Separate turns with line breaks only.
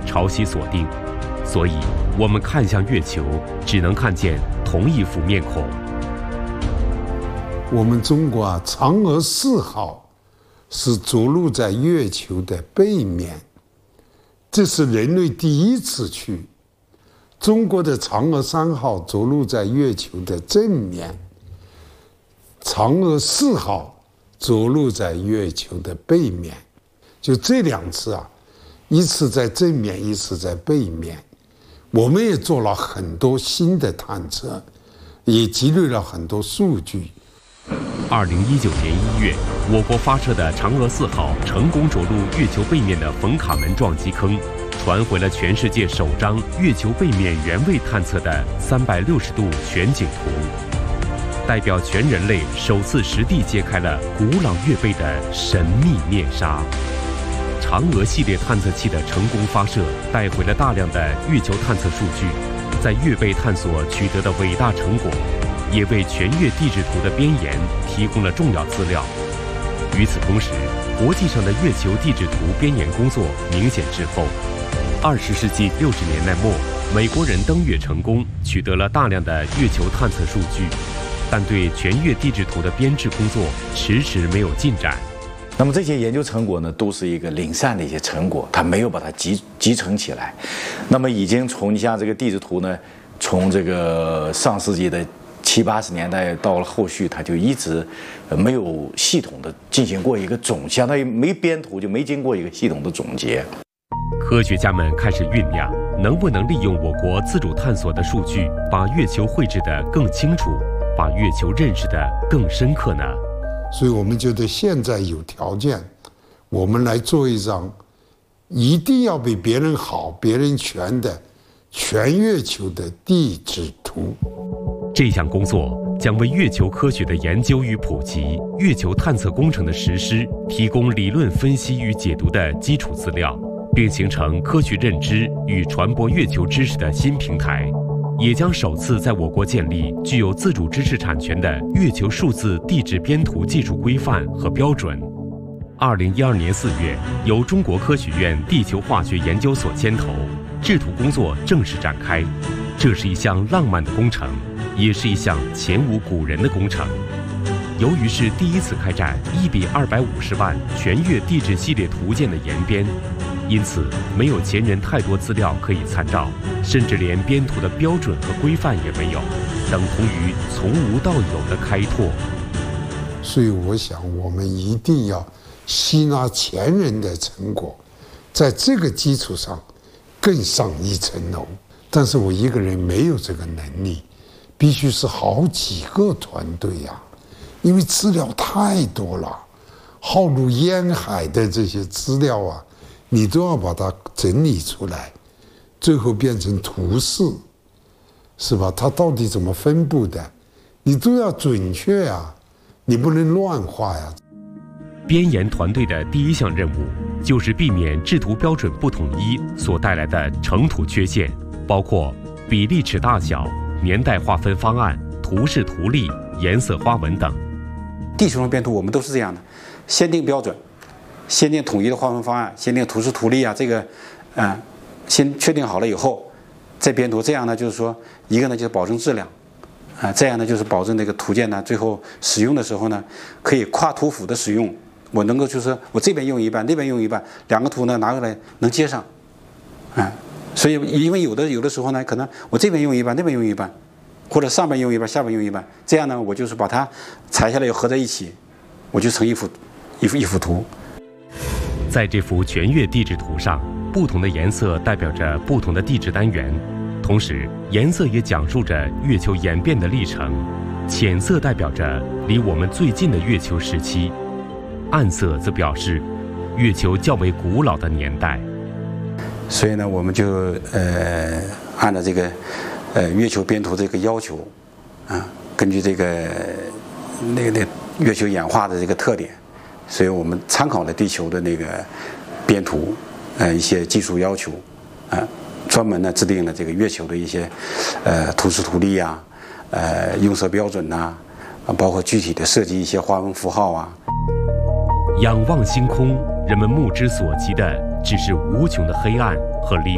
潮汐锁定，所以我们看向月球，只能看见同一副面孔。
我们中国嫦娥4号是着陆在月球的背面，这是人类第一次去。中国的嫦娥3号着陆在月球的正面，嫦娥4号着陆在月球的背面。就这2次一次在正面，一次在背面。我们也做了很多新的探测，也积累了很多数据。
2019年1月，我国发射的嫦娥4号成功着陆月球背面的冯卡门撞击坑，传回了全世界首张月球背面原位探测的360度全景图，代表全人类首次实地揭开了古老月背的神秘面纱。嫦娥系列探测器的成功发射，带回了大量的月球探测数据，在月背探索取得的伟大成果，也为全月地质图的编研提供了重要资料。与此同时，国际上的月球地质图编研工作明显滞后。20世纪60年代末，美国人登月成功，取得了大量的月球探测数据，但对全月地质图的编制工作迟迟没有进展。
那么这些研究成果呢，都是一个零散的一些成果，它没有把它集成起来。那么已经从你像这个地质图呢，从这个上世纪的70、80年代到了后续，它就一直没有系统的进行过一个相当于没编图，就没经过一个系统的总结。
科学家们开始酝酿，能不能利用我国自主探索的数据，把月球绘制得更清楚，把月球认识得更深刻呢？
所以我们觉得现在有条件，我们来做一张一定要比别人好、别人全的全月球的地质图。
这项工作将为月球科学的研究与普及、月球探测工程的实施提供理论分析与解读的基础资料，并形成科学认知与传播月球知识的新平台。也将首次在我国建立具有自主知识产权的月球数字地质编图技术规范和标准。2012年4月，由中国科学院地球化学研究所牵头，制图工作正式展开。这是一项浪漫的工程，也是一项前无古人的工程。由于是第一次开展1比250万全月地质系列图鉴的研编，因此没有前人太多资料可以参照，甚至连编图的标准和规范也没有，等同于从无到有的开拓。
所以我想我们一定要吸纳前人的成果，在这个基础上更上一层楼。但是我一个人没有这个能力，必须是好几个团队因为资料太多了，浩如烟海的这些资料你都要把它整理出来，最后变成图示，是吧？它到底怎么分布的，你都要准确你不能乱画
编研团队的第一项任务就是避免制图标准不统一所带来的成图缺陷，包括比例尺大小、年代划分方案、图示图例、颜色花纹等。
地球上编图我们都是这样的，先定标准，先定统一的划分方案，先定图示图例这个先确定好了以后再编图。这样呢就是说，一个呢就是保证质量这样呢就是保证这个图鉴呢最后使用的时候呢可以跨图谱的使用，我能够就是我这边用一半，那边用一半，两个图呢拿过来能接上所以因为有的时候呢可能我这边用一半，那边用一半，或者上边用一半，下边用一半，这样呢我就是把它裁下来又合在一起，我就成一幅图。
在这幅全月地质图上，不同的颜色代表着不同的地质单元，同时颜色也讲述着月球演变的历程。浅色代表着离我们最近的月球时期，暗色则表示月球较为古老的年代。
所以呢我们就按照这个月球编图这个要求根据这个月球演化的这个特点，所以我们参考了地球的那个编图一些技术要求专门呢制定了这个月球的一些图示图例用色标准包括具体的设计一些花纹符号
仰望星空，人们目之所及的只是无穷的黑暗和离